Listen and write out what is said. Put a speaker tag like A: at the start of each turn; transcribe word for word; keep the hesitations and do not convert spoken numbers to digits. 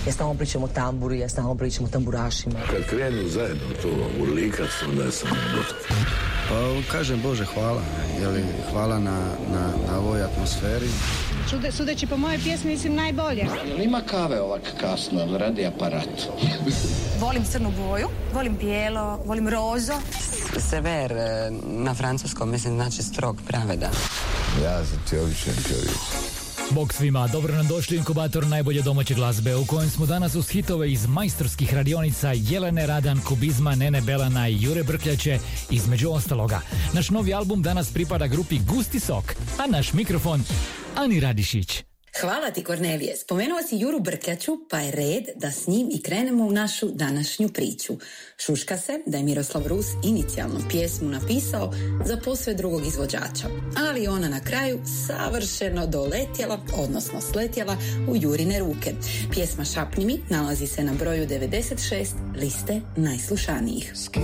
A: Ja stalno pričam o tamburi, ja stalno pričam o tamburašima.
B: Kad krenu zajedno to urlikat, onda je sam gotov.
C: Pa kažem Bože hvala, jeli, hvala na, na, na ovoj atmosferi.
D: Sude, sudeći po moje pjesmi mislim najbolje.
E: Jel ima kave ovak kasno, radi aparat?
F: Volim crnu boju, volim bijelo, volim rozo.
G: Sever na francuskom mislim znači strog, pravedan.
B: Ja sam ti običan čovjek.
H: Bog svima, dobro nam došli u inkubator najbolje domaće glazbe u kojem smo danas uz hitove iz majstorskih radionica Jelene Radan, Kubizma, Nene Belana i Jure Brkljače, između ostaloga. Naš novi album danas pripada grupi Gusti Sok, a naš mikrofon Ani Radišić.
I: Hvala ti, Kornelije. Spomenuo si Juru Brkljaču, pa je red da s njim i krenemo u našu današnju priču. Šuška se da je Miroslav Rus inicijalnu pjesmu napisao za posve drugog izvođača, ali ona na kraju savršeno doletjela, odnosno sletjela u Jurine ruke. Pjesma Šapni mi nalazi se na broju devedeset šest liste najslušanijih.
B: S kim